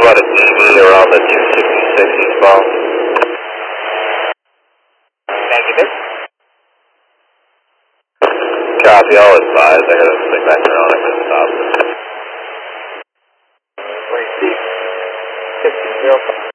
want a DV around the 266 eastbound. Negative. Copy, I'll advise. I gotta stick back around. I couldn't stop. 26, 50, 05.